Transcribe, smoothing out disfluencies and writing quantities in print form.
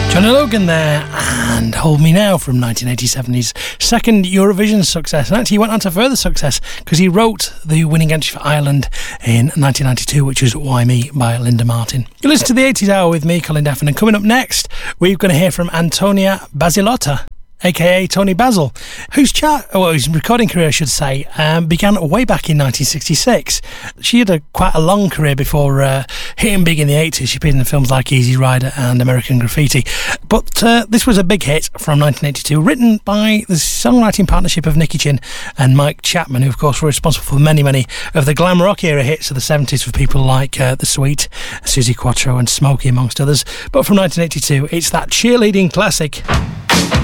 Johnny Logan there, and Hold Me Now from 1987, his second Eurovision success. And actually he went on to further success because he wrote the winning entry for Ireland in 1992, which was Why Me by Linda Martin. You listen to the 80s Hour with me, Colin Daffin, and coming up next, we're going to hear from Antonia Basilotta, aka Tony Basil, whose his recording career, I should say, began way back in 1966. She had quite a long career before hitting big in the 80s. She appeared in films like Easy Rider and American Graffiti. But this was a big hit from 1982, written by the songwriting partnership of Nicky Chin and Mike Chapman, who of course were responsible for many of the glam rock era hits of the 70s for people like The Sweet, Suzi Quatro and Smokey, amongst others. But from 1982, it's that cheerleading classic.